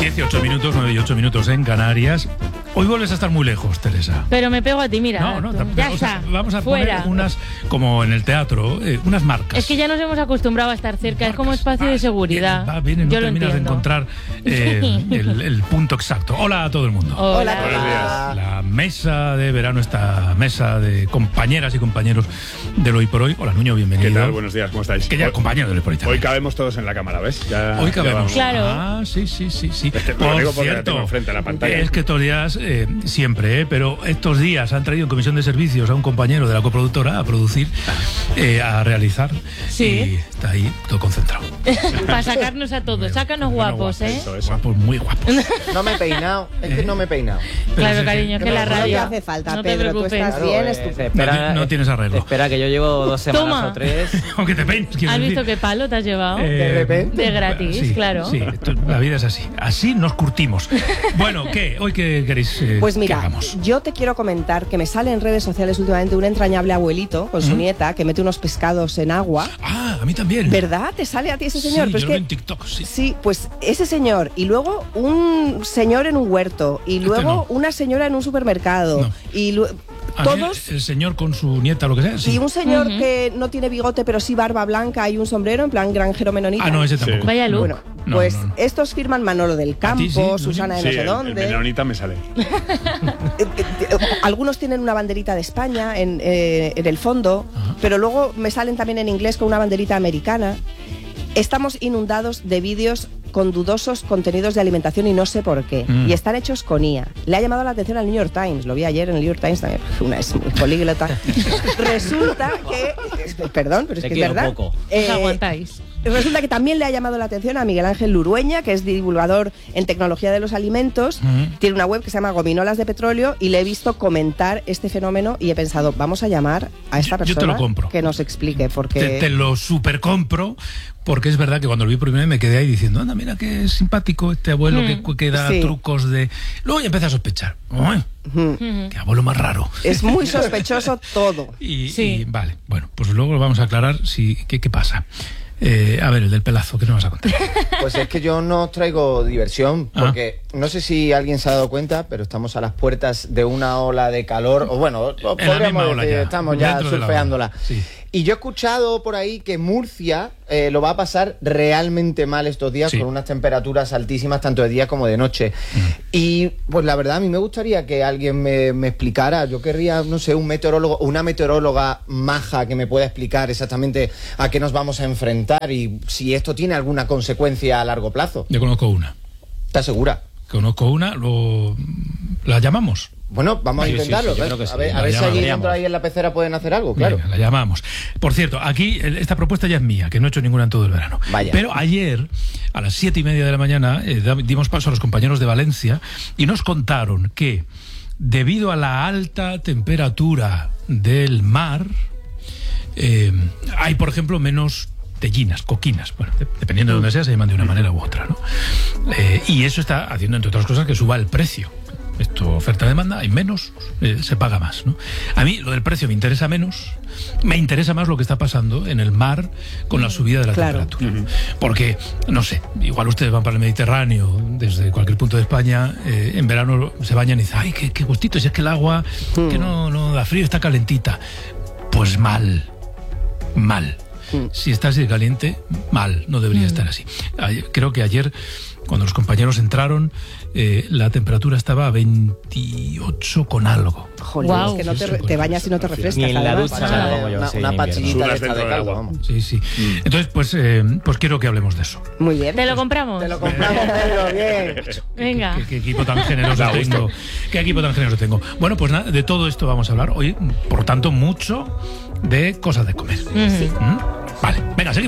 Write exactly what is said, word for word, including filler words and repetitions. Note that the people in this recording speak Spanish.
dieciocho minutos, nueve y ocho minutos en Canarias. Hoy vuelves a estar muy lejos, Teresa. Pero me pego a ti, mira. No, no, tú. Ya o está. sea, vamos a fuera. poner unas, como en el teatro, eh, unas marcas. Es que ya nos hemos acostumbrado a estar cerca, marcas. Es como espacio va, de seguridad. Va bien, no Yo terminas lo de encontrar eh, el, el punto exacto. Hola a todo el mundo. Hola. Buenos días. La mesa de verano, esta mesa de compañeras y compañeros del Hoy por Hoy. Hola, Nuño, bienvenido. ¿Qué tal? Buenos días, ¿cómo estáis? Que ya hoy, compañero del Hoy por Hoy también. Hoy cabemos todos en la cámara, ¿ves? Ya, Hoy cabemos. Claro. Ah, sí, sí, sí, sí. Es que Por lo digo porque la cierto, tengo enfrente a la pantalla. es que estos días, eh, siempre, eh, pero estos días han traído en comisión de servicios a un compañero de la coproductora a producir, eh, a realizar. Sí. Y está ahí todo concentrado. Para sacarnos a todos. Sácanos guapos, ¿eh? Eso, eso. Guapos, muy guapos. No me he peinado, es que no me he peinado. Pero Claro, sí, cariño, es sí. que la No, no te radio. hace falta, no te Pedro, tú preocupes. estás bien, eh, estupendo. espera, No, no tienes arreglo. Espera, que yo llevo dos semanas Toma. o tres. Aunque te peines, quiero ¿Has decir. visto qué palo te has llevado? Eh, De repente. De gratis, sí, claro. Sí, esto- la vida es así. Así nos curtimos. Bueno, ¿qué? ¿Hoy qué queréis eh, Pues que mira, hagamos? yo te quiero comentar que me sale en redes sociales últimamente un entrañable abuelito con su nieta que mete unos pescados en agua. Ah, a mí también. ¿Verdad? ¿Te sale a ti ese señor? Sí, Pues yo es lo veo que en TikTok, sí. sí, pues ese señor y luego un señor en un huerto y luego no. una señora en un supermercado No. y lu- A mí, todos el señor con su nieta, lo que sea, sí. y un señor Ujú. que no tiene bigote pero sí barba blanca y un sombrero en plan granjero menonita. Ah, no, ese tampoco. Vaya look. Bueno, No, pues no, no. estos firman Manolo del Campo, ti sí, ¿no? Susana de Sí, no sé el, dónde. el menonita me sale. Eh, eh, eh, Algunos tienen una banderita de España en, eh, en el fondo, Ajá. pero luego me salen también en inglés con una banderita americana. Estamos inundados de vídeos con dudosos contenidos de alimentación y no sé por qué. Mm. Y están hechos con I A. Le ha llamado la atención al New York Times. Lo vi ayer en el New York Times también. Una es muy políglota. Resulta que... Perdón, pero es Te que es quiero verdad. poco. Eh, Os aguantáis. Resulta que también le ha llamado la atención a Miguel Ángel Lurueña, que es divulgador en tecnología de los alimentos. Ujú. Tiene una web que se llama Gominolas de Petróleo y le he visto comentar este fenómeno y he pensado, vamos a llamar a esta Yo- yo te persona lo compro. que nos explique, porque... Te, te lo super compro, porque es verdad que cuando lo vi por primera vez me quedé ahí diciendo, anda, mira qué simpático este abuelo Mm. que, que da Sí. trucos de... Luego ya empecé a sospechar. Uy, Ujú. Ujú. qué abuelo más raro. Es muy sospechoso todo. Y, Sí. y vale, bueno, pues luego lo vamos a aclarar si, qué, qué pasa. Eh, a ver, el del pelazo, ¿qué nos vas a contar? Pues es que yo no os traigo diversión, Ah. porque no sé si alguien se ha dado cuenta, pero estamos a las puertas de una ola de calor, o bueno, o En la podríamos misma ola decir, ya, estamos ya dentro de la surfeándola. ola, sí. Y yo he escuchado por ahí que Murcia eh, lo va a pasar realmente mal estos días, Sí. con unas temperaturas altísimas tanto de día como de noche. Y pues la verdad a mí me gustaría que alguien me, me explicara, yo querría, no sé, un meteorólogo o una meteoróloga maja que me pueda explicar exactamente a qué nos vamos a enfrentar y si esto tiene alguna consecuencia a largo plazo. Yo conozco una. ¿Estás segura? Conozco una, lo, la llamamos. Bueno, vamos Sí, a sí, intentarlo. sí, yo ¿ves? creo que sí. A ver, a La ver si llamamos. allí dentro ahí en la pecera pueden hacer algo, claro. Venga, la llamamos. Por cierto, aquí el- esta propuesta ya es mía, que no he hecho ninguna en todo el verano. Vaya. Pero ayer, a las siete y media de la mañana, eh, da- dimos paso a los compañeros de Valencia y nos contaron que, debido a la alta temperatura del mar, eh, hay, por ejemplo, menos tellinas, coquinas. Bueno, de- dependiendo de donde sea, se llaman de una manera u otra, ¿no? Eh, y eso está haciendo, entre otras cosas, que suba el precio. Esto, oferta-demanda, hay menos, eh, se paga más, ¿no? A mí lo del precio me interesa menos, me interesa más lo que está pasando en el mar con la subida de la Claro. temperatura. Porque, no sé, igual ustedes van para el Mediterráneo, desde cualquier punto de España, eh, en verano se bañan y dicen, ay, qué, qué gustito, si es que el agua, que no, no da frío, está calentita. Pues mal, mal. Si está así de caliente, mal, no debería estar así. Ayer- creo que ayer, cuando los compañeros entraron, eh, la temperatura estaba a veintiocho con algo. Jolín, Guau. es que no Sí, te, sí, re- te bañas y no te Ni refrescas. en la además. ducha Para me la una- pongo yo una, así una en invierno. pachillita Sudas de esta dentro de del caldo, agua. vamos. Sí, sí. Entonces, pues, eh, pues quiero que hablemos de eso. Muy bien. ¿Te lo compramos? Te lo compramos, Pedro, bien. Venga. ¿Qué, qué equipo tan generoso Da gusto. tengo? ¿Qué equipo tan generoso tengo? Bueno, pues nada, de todo esto vamos a hablar hoy, por tanto, mucho de cosas de comer. Ujú. ¿Mm? Vale, venga, seguimos.